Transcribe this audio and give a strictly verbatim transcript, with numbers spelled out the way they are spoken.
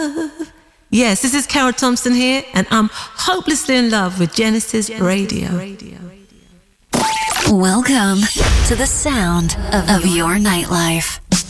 Yes, this is Carol Thompson here, and I'm hopelessly in love with Genesis, Genesis Radio. Radio. Welcome to the sound of, of your nightlife.